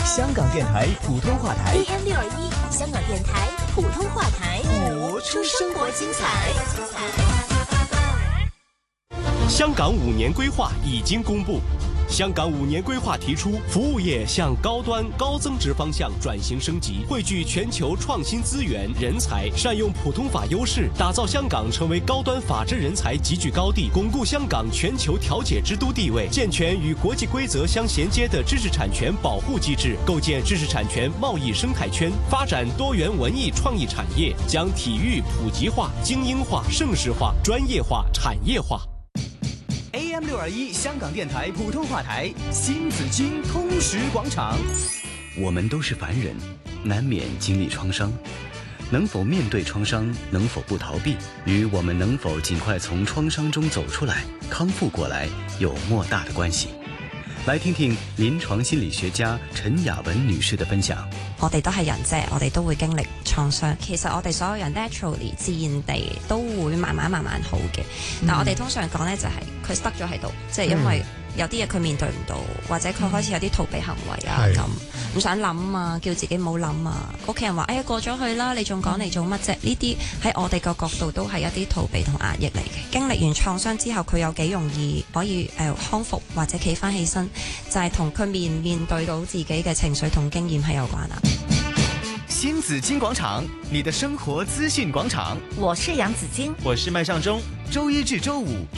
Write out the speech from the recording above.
香港電台普通話台 AM621 香港電台普通話台，活出生活精彩。 香港5年規劃已經公布，香港5年規劃提出，服務業向高端高增值方向轉型升級，匯聚全球創新資源人才，善用普通法優勢，打造香港成為高端法治人才集聚高地，鞏固香港全球調解之都地位，健全與國際規則相銜接的知識產權保護機制，構建知識產權貿易生態圈，發展多元文藝創意產業，將體育普及化、精英化、盛世化、專業化、產業化。 AM621 香港電台普通話台，新紫荊通識廣場。 我們都是凡人，難免經歷創傷，能否面對創傷，能否不逃避，與我們能否盡快從創傷中走出來、康復過來有莫大的關係。來聽聽臨床心理學家陳雅文女士的分享。 我哋都係人啫，我哋都會經歷創傷。其實我哋所有人 naturally 自然地都會慢慢好嘅。但我哋通常講呢，就係佢 stuck 咗喺度，即係因為有啲嘢佢面對唔到，或者佢開始有啲逃避行為啊，咁唔想諗啊，叫自己冇諗啊。屋企人話：哎呀，過咗去啦，你仲講嚟做乜啫？呢啲喺我哋個角度都係一啲逃避同壓抑嚟嘅。經歷完創傷之後，佢有幾容易可以康復或者企翻起身，就係同佢面對到自己嘅情緒同經驗係有關啦。 新紫荊廣場，你的生活資訊廣場。 我是楊子矜， 我是麥尚中， 周一至周五